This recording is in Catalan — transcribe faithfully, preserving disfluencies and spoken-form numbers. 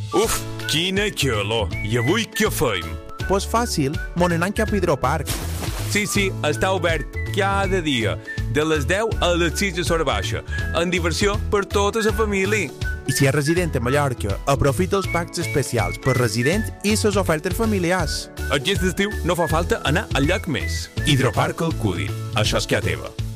Uf, quina calor! I avui què feim? Pues fàcil, mon anant cap a Hidroparc. Sí, sí, està obert cada dia, de les deu a les sis de l'hora baixa, amb diversió per tota la família. I si és resident a Mallorca, aprofita els packs especials per resident i les ofertes familiars. Aquest estiu no fa falta anar al lloc més. Hidroparc Alcúdia. Això és que a teva.